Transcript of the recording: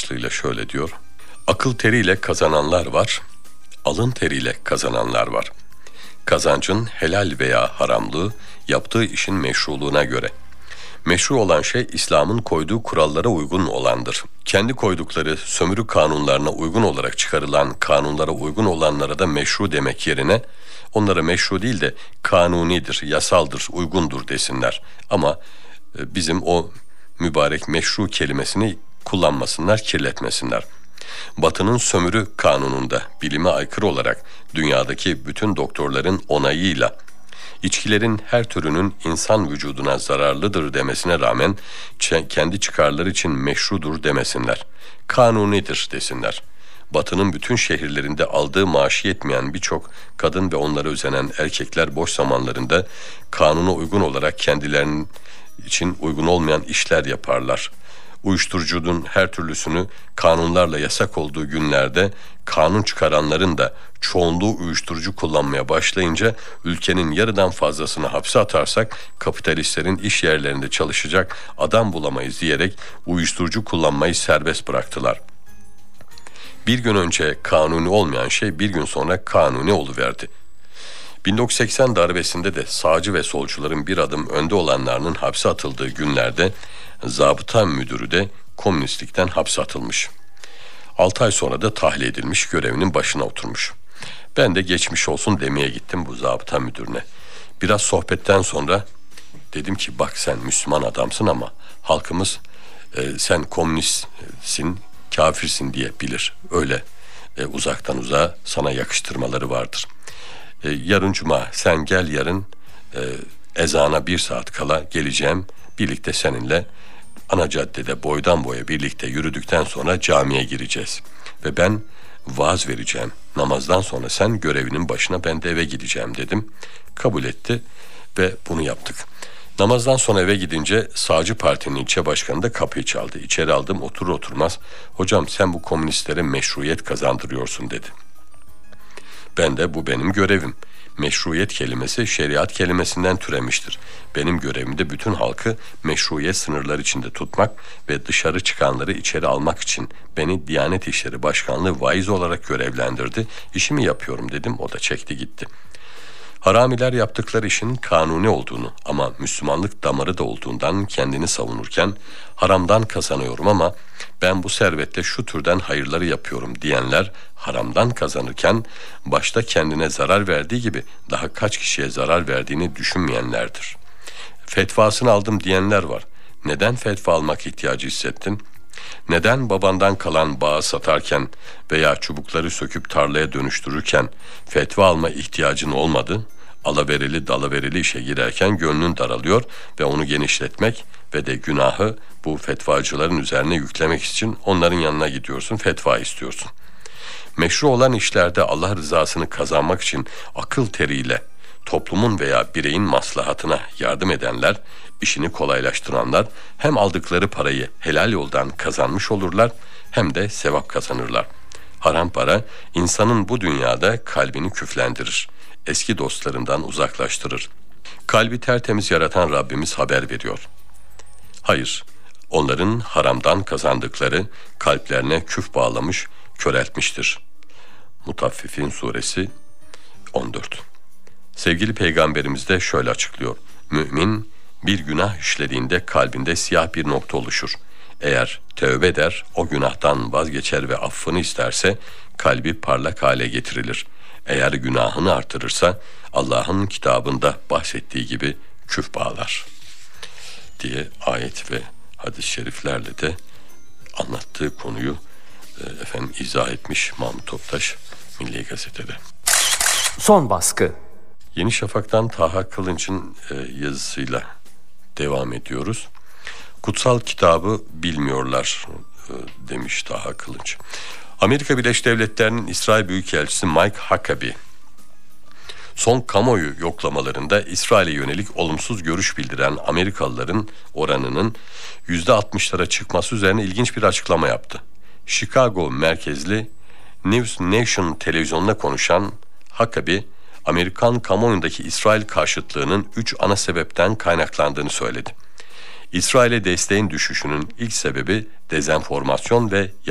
başlığıyla şöyle diyor. Akıl teriyle kazananlar var, alın teriyle kazananlar var. Kazancın helal veya haramlığı yaptığı işin meşruluğuna göre. Meşru olan şey İslam'ın koyduğu kurallara uygun olandır. Kendi koydukları sömürü kanunlarına uygun olarak çıkarılan kanunlara uygun olanlara da meşru demek yerine onlara meşru değil de kanunidir, yasaldır, uygundur desinler. Ama bizim o mübarek meşru kelimesini kullanmasınlar, kirletmesinler. Batı'nın sömürü kanununda bilime aykırı olarak dünyadaki bütün doktorların onayıyla İçkilerin her türünün insan vücuduna zararlıdır demesine rağmen kendi çıkarları için meşrudur demesinler. Kanunidir desinler. Batı'nın bütün şehirlerinde aldığı maaşı yetmeyen birçok kadın ve onlara özenen erkekler boş zamanlarında kanuna uygun olarak kendilerinin için uygun olmayan işler yaparlar. Uyuşturucunun her türlüsünü kanunlarla yasak olduğu günlerde kanun çıkaranların da çoğunluğu uyuşturucu kullanmaya başlayınca ülkenin yarıdan fazlasını hapse atarsak kapitalistlerin iş yerlerinde çalışacak adam bulamayız diyerek uyuşturucu kullanmayı serbest bıraktılar. Bir gün önce kanuni olmayan şey bir gün sonra kanuni oluverdi. 1980 darbesinde de sağcı ve solcuların bir adım önde olanlarının hapse atıldığı günlerde zabıta müdürü de komünistlikten hapse atılmış. 6 ay sonra da tahliye edilmiş, görevinin başına oturmuş. Ben de geçmiş olsun demeye gittim bu zabıta müdürüne. Biraz sohbetten sonra dedim ki bak sen Müslüman adamsın ama halkımız sen komünistsin, kafirsin diye bilir. Öyle uzaktan uzağa sana yakıştırmaları vardır. Yarın cuma sen gel yarın ezana 1 saat kala geleceğim. Birlikte seninle ana caddede boydan boya birlikte yürüdükten sonra camiye gireceğiz. Ve ben vaaz vereceğim. Namazdan sonra sen görevinin başına, ben de eve gideceğim dedim. Kabul etti ve bunu yaptık. Namazdan sonra eve gidince sağcı partinin ilçe başkanı da kapıyı çaldı. İçeri aldım, oturur oturmaz hocam sen bu komünistlere meşruiyet kazandırıyorsun dedi. Ben de bu benim görevim. Meşruiyet kelimesi şeriat kelimesinden türemiştir. Benim görevim de bütün halkı meşruiyet sınırları içinde tutmak ve dışarı çıkanları içeri almak için beni Diyanet İşleri Başkanlığı vaiz olarak görevlendirdi. İşimi yapıyorum dedim, o da çekti gitti. Haramiler yaptıkları işin kanuni olduğunu ama Müslümanlık damarı da olduğundan kendini savunurken haramdan kazanıyorum ama ben bu servetle şu türden hayırları yapıyorum diyenler haramdan kazanırken başta kendine zarar verdiği gibi daha kaç kişiye zarar verdiğini düşünmeyenlerdir. Fetvasını aldım diyenler var. Neden fetva almak ihtiyacı hissettin? Neden babandan kalan bağı satarken veya çubukları söküp tarlaya dönüştürürken fetva alma ihtiyacın olmadı? Alaverili dalaverili işe girerken gönlün daralıyor ve onu genişletmek ve de günahı bu fetvacıların üzerine yüklemek için onların yanına gidiyorsun, fetva istiyorsun. Meşru olan işlerde Allah rızasını kazanmak için akıl teriyle toplumun veya bireyin maslahatına yardım edenler, işini kolaylaştıranlar hem aldıkları parayı helal yoldan kazanmış olurlar hem de sevap kazanırlar. Haram para insanın bu dünyada kalbini küflendirir, eski dostlarından uzaklaştırır. Kalbi tertemiz yaratan Rabbimiz haber veriyor. Hayır, onların haramdan kazandıkları kalplerine küf bağlamış, köreltmiştir. Mutaffifin suresi 14. Sevgili peygamberimiz de şöyle açıklıyor. Mümin bir günah işlediğinde kalbinde siyah bir nokta oluşur. Eğer tövbe eder, o günahtan vazgeçer ve affını isterse kalbi parlak hale getirilir. Eğer günahını artırırsa Allah'ın kitabında bahsettiği gibi küf bağlar diye ayet ve hadis-i şeriflerle de anlattığı konuyu izah etmiş Mahmut Toptaş Milli Gazete'de. Son baskı. Yeni Şafak'tan Taha Kılınç'ın yazısıyla devam ediyoruz. Kutsal kitabı bilmiyorlar demiş Taha Kılınç. Amerika Birleşik Devletleri'nin İsrail Büyükelçisi Mike Huckabee, son kamuoyu yoklamalarında İsrail'e yönelik olumsuz görüş bildiren Amerikalıların oranının %60'lara çıkması üzerine ilginç bir açıklama yaptı. Chicago merkezli News Nation televizyonuna konuşan Huckabee, Amerikan kamuoyundaki İsrail karşıtlığının 3 ana sebepten kaynaklandığını söyledi. İsrail'e desteğin düşüşünün ilk sebebi dezenformasyon ve